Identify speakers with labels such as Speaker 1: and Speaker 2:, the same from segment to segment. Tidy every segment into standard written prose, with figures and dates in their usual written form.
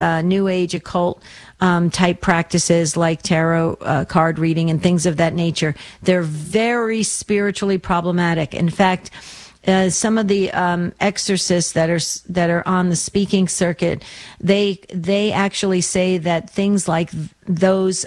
Speaker 1: New Age occult type practices like tarot card reading and things of that nature. They're very problematic. In fact, some of the exorcists that are on the speaking circuit, they actually say that things like those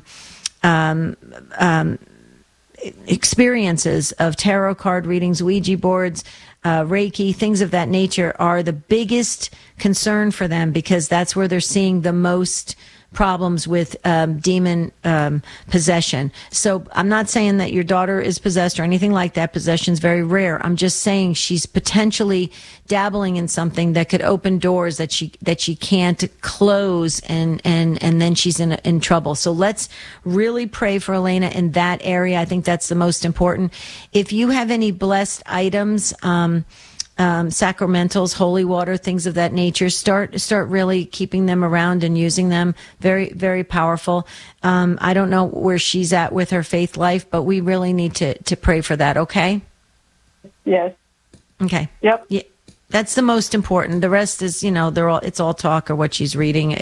Speaker 1: experiences of tarot card readings, Ouija boards, Reiki, things of that nature are the biggest concern for them, because that's where they're seeing the most problems with demon possession. So I'm not saying that your daughter is possessed or anything like that. Possession is very rare. I'm just saying she's potentially dabbling in something that could open doors that she can't close, and then she's in trouble. So let's really pray for Elena in that area. I think that's the most important. If you have any blessed items, sacramentals, holy water, things of that nature, start really keeping them around and using them. Very, very powerful. I don't know where she's at with her faith life, but we really need to pray for that. Okay.
Speaker 2: Yes.
Speaker 1: Okay.
Speaker 2: Yep.
Speaker 1: Yeah. That's the most important. The rest is, it's all talk or what she's reading,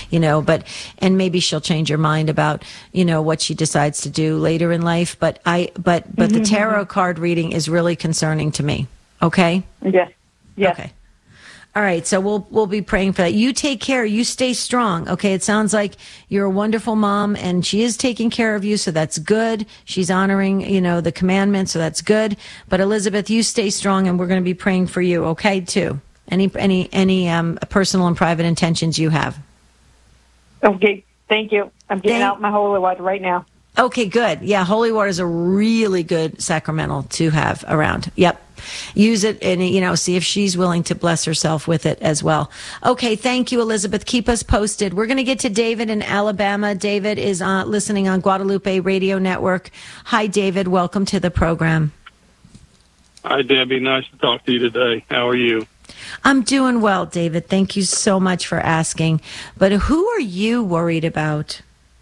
Speaker 1: and maybe she'll change her mind about, what she decides to do later in life. But the tarot card reading is really concerning to me. Okay?
Speaker 2: Yes. Yes.
Speaker 1: Okay. All right. So we'll be praying for that. You take care. You stay strong. Okay. It sounds like you're a wonderful mom, and she is taking care of you. So that's good. She's honoring, the commandments. So that's good. But Elizabeth, you stay strong, and we're going to be praying for you. Okay. Too. Any personal and private intentions you have.
Speaker 2: Okay. Thank you. I'm getting out my holy water right now.
Speaker 1: Okay, good. Yeah, holy water is a really good sacramental to have around. Yep. Use it and, see if she's willing to bless herself with it as well. Okay, thank you, Elizabeth. Keep us posted. We're going to get to David in Alabama. David is listening on Guadalupe Radio Network. Hi, David. Welcome to the program.
Speaker 3: Hi, Debbie. Nice to talk to you today. How are you?
Speaker 1: I'm doing well, David. Thank you so much for asking. But who are you worried about?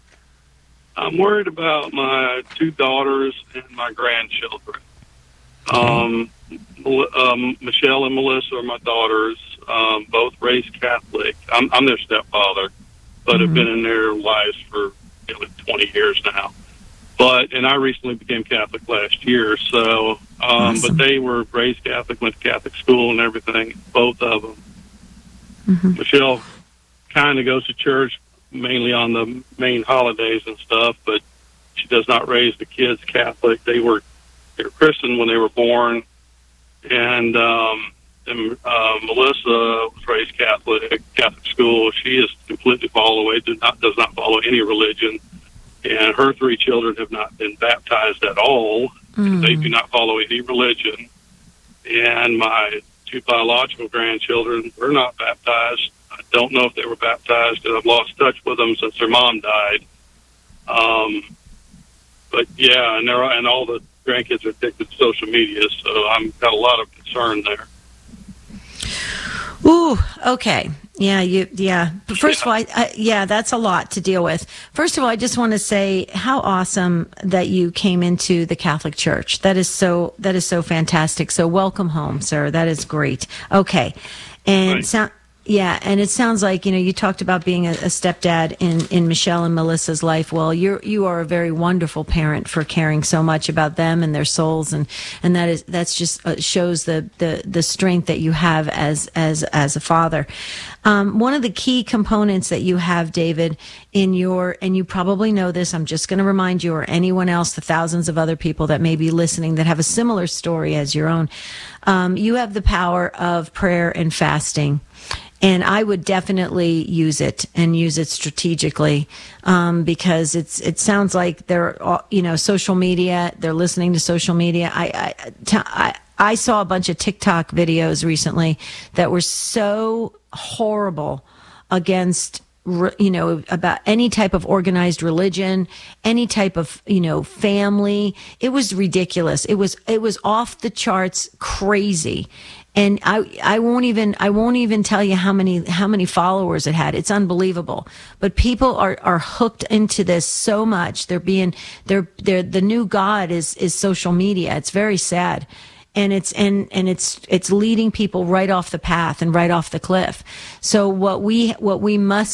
Speaker 3: I'm worried about my two daughters and my grandchildren. Michelle and Melissa are my daughters, both raised Catholic. I'm their stepfather, but have been in their lives for 20 years now. And I recently became Catholic last year. So, awesome. But they were raised Catholic, went to Catholic school and everything, both of them. Mm-hmm. Michelle kind of goes to church mainly on the main holidays and stuff, but she does not raise the kids Catholic. They were christened when they were born, and Melissa was raised Catholic school. She is completely does not follow any religion, and her three children have not been baptized at all. They do not follow any religion, and my two biological grandchildren were not baptized. I don't know if they were baptized, and I've lost touch with them since their mom died. But yeah, and all the grandkids are addicted to social media, so I've got a lot of concern there.
Speaker 1: Ooh, okay. Yeah. But first of all, that's a lot to deal with. First of all, I just want to say how awesome that you came into the Catholic Church. That is so fantastic. So welcome home, sir. That is great. Okay. And
Speaker 3: right.
Speaker 1: Yeah, and it sounds like, you talked about being a stepdad in Michelle and Melissa's life. Well, you are a very wonderful parent for caring so much about them and their souls, and that's just shows the strength that you have as a father. One of the key components that you have, David, and you probably know this, I'm just going to remind you, or anyone else, the thousands of other people that may be listening that have a similar story as your own, you have the power of prayer and fasting. And I would definitely use it and use it strategically, because it sounds like they're, social media. They're listening to social media. I saw a bunch of TikTok videos recently that were so horrible against, about any type of organized religion, any type of, family. It was ridiculous. It was off the charts crazy. And I won't even tell you how many followers it had. It's unbelievable. But people are hooked into this so much. The new god is social media. It's very sad. and it's leading people right off the path and right off the cliff. So what we must